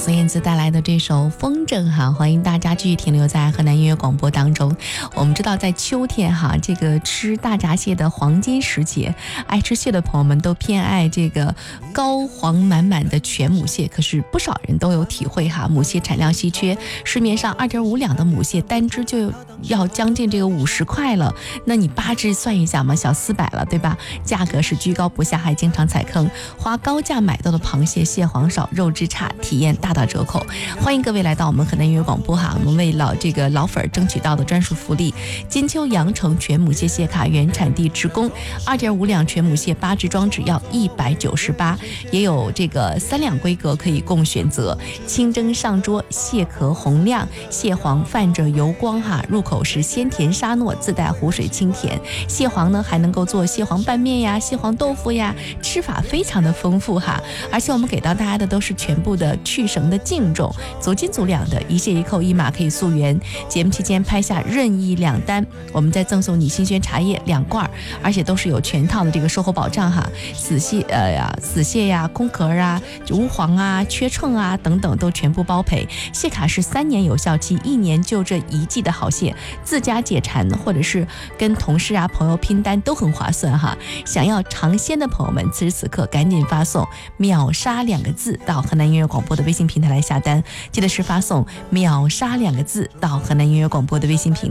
孙燕姿带来的这首《风筝》哈，欢迎大家继续停留在河南音乐广播当中。我们知道在秋天哈，这个吃大闸蟹的黄金时节，爱吃蟹的朋友们都偏爱这个膏黄满满的全母蟹，可是不少人都有体会哈，母蟹产量稀缺，市面上2.5两的母蟹单只就要将近这个50块了，那你8只算一下嘛，小400了，对吧？价格是居高不下，还经常踩坑，花高价买到的螃蟹蟹黄少，肉质差，体验大打折扣。欢迎各位来到我们河南音乐广播哈，我们为老粉争取到的专属福利：金秋阳城全母蟹蟹卡原产地直供，2.5两全母蟹8只装只要198，也有这个3两规格可以供选择。清蒸上桌，蟹壳红亮，蟹黄泛着油光哈，入口是鲜甜沙糯，自带湖水清甜。蟹黄呢还能够做蟹黄拌面呀、蟹黄豆腐呀，吃法非常的丰富哈。而且我们给到大家的都是全部的去绳的净重，足斤足两的，一蟹一扣一码可以溯源。节目期间拍下任意2单，我们再赠送你新鲜茶叶2罐，而且都是有全套的这个售后保障哈。死蟹呀、空壳啊、无黄啊、缺秤啊等等都全部包赔。蟹卡是3年有效期，1年就这1季的好蟹，自家解馋或者是跟同事啊朋友拼单都很划算哈。想要尝鲜的朋友们，此时此刻赶紧发送秒杀2个字到河南音乐广播的微信平台来下单，记得是发送秒杀2个字到河南音乐广播的微信平台。